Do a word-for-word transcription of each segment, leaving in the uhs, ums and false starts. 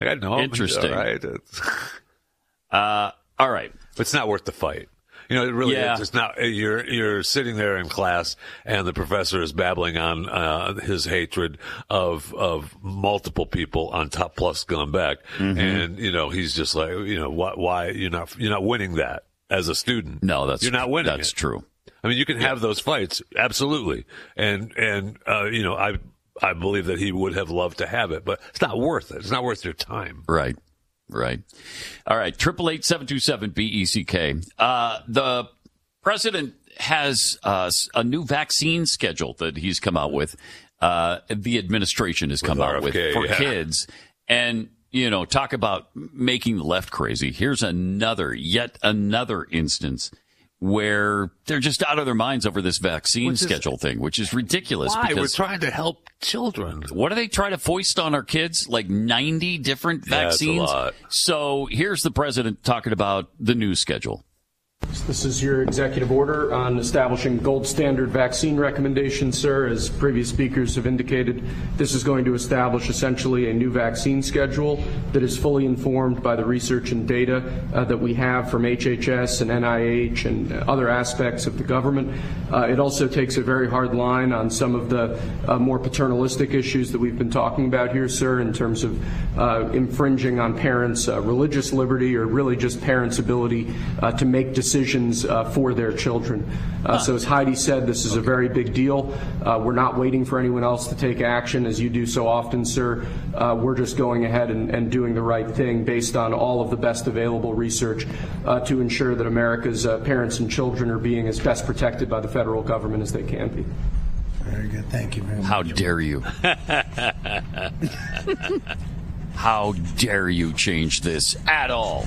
I know. Interesting. All right. uh, all right. It's not worth the fight. You know, it really yeah. is. It's not. You're you're sitting there in class, and the professor is babbling on uh, his hatred of of multiple people on top plus Glenn Beck, mm-hmm. and you know he's just like, you know, why, why you're not you're not winning that as a student? No, that's you're not winning. That's it. true. I mean, you can have those fights, absolutely, and and uh, you know, I I believe that he would have loved to have it, but it's not worth it. It's not worth your time. Right. Right. All right. Triple eight seven two seven B E C K. Uh, the president has uh, a new vaccine schedule that he's come out with. Uh, the administration has come with out R F K, with for yeah. kids. And, you know, talk about making the left crazy. Here's another, yet another instance where they're just out of their minds over this vaccine is, schedule thing, which is ridiculous. Why? Because we're trying to help children. What do they try to foist on our kids? Like ninety different vaccines? Yeah, that's a lot. So here's the president talking about the new schedule. This is your executive order on establishing gold standard vaccine recommendations, sir. As previous speakers have indicated, this is going to establish essentially a new vaccine schedule that is fully informed by the research and data uh, that we have from H H S and N I H and other aspects of the government. Uh, it also takes a very hard line on some of the uh, more paternalistic issues that we've been talking about here, sir, in terms of uh, infringing on parents' uh, religious liberty or really just parents' ability uh, to make decisions decisions uh, for their children. Uh, so as Heidi said, this is a very big deal. Uh, we're not waiting for anyone else to take action, as you do so often, sir. Uh, we're just going ahead and, and doing the right thing based on all of the best available research uh, to ensure that America's uh, parents and children are being as best protected by the federal government as they can be. Very good. Thank you very much. How dare you? How dare you change this at all?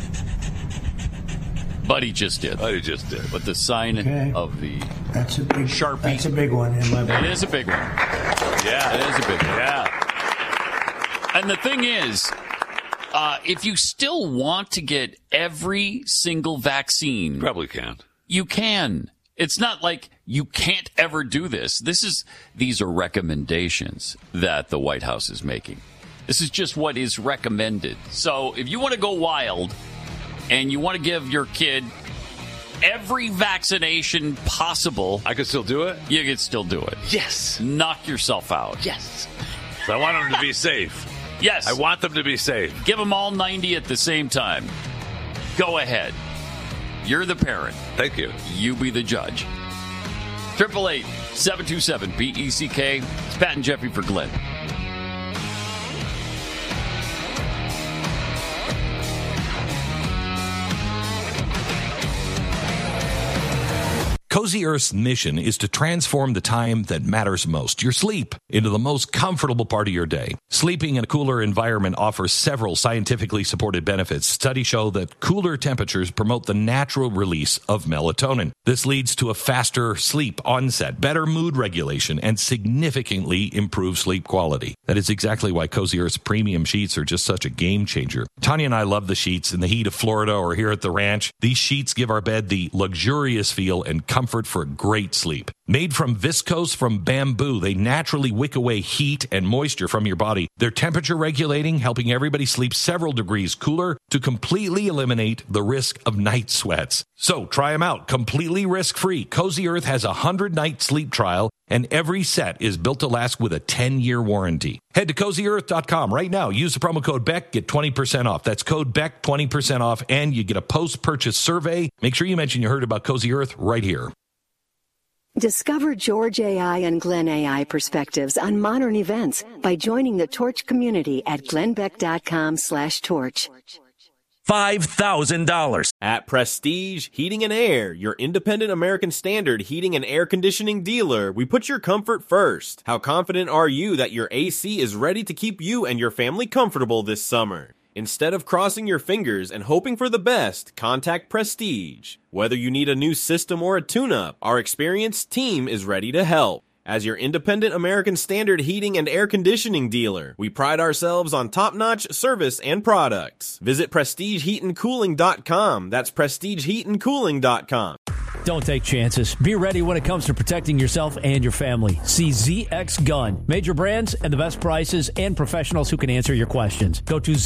But he just did. But he just did. But the sign okay. of the that's a big Sharpie. That's a big one in my book. It is a big one. Yeah, it is a big one. Yeah. And the thing is, uh, if you still want to get every single vaccine, you probably can. You can. It's not like you can't ever do this. This is these are recommendations that the White House is making. This is just what is recommended. So if you want to go wild and you want to give your kid every vaccination possible, I could still do it? You could still do it. Yes. Knock yourself out. Yes. So I want them to be safe. Yes. I want them to be safe. Give them all ninety at the same time. Go ahead. You're the parent. Thank you. You be the judge. Triple eight seven two seven B E C K. It's Pat and Jeffy for Glenn. Cozy Earth's mission is to transform the time that matters most, your sleep, into the most comfortable part of your day. Sleeping in a cooler environment offers several scientifically supported benefits. Studies show that cooler temperatures promote the natural release of melatonin. This leads to a faster sleep onset, better mood regulation, and significantly improved sleep quality. That is exactly why Cozy Earth's premium sheets are just such a game changer. Tanya and I love the sheets in the heat of Florida or here at the ranch. These sheets give our bed the luxurious feel and comfort for a great sleep. Made from viscose from bamboo, they naturally wick away heat and moisture from your body. They're temperature regulating, helping everybody sleep several degrees cooler to completely eliminate the risk of night sweats. So try them out, completely risk-free. Cozy Earth has a one hundred night sleep trial, and every set is built to last with a ten year warranty. Head to cozy earth dot com right now. Use the promo code Beck, get twenty percent off. That's code Beck, twenty percent off, and you get a post-purchase survey. Make sure you mention you heard about Cozy Earth right here. Discover George A I and Glenn A I perspectives on modern events by joining the Torch community at glennbeck.com slash torch. five thousand dollars. At Prestige Heating and Air, your independent American Standard heating and air conditioning dealer, we put your comfort first. How confident are you that your A C is ready to keep you and your family comfortable this summer? Instead of crossing your fingers and hoping for the best, contact Prestige. Whether you need a new system or a tune-up, our experienced team is ready to help. As your independent American Standard heating and air conditioning dealer, we pride ourselves on top-notch service and products. Visit prestige heat and cooling dot com. That's prestige heat and cooling dot com. Don't take chances. Be ready when it comes to protecting yourself and your family. See Z X Gun. Major brands and the best prices and professionals who can answer your questions. Go to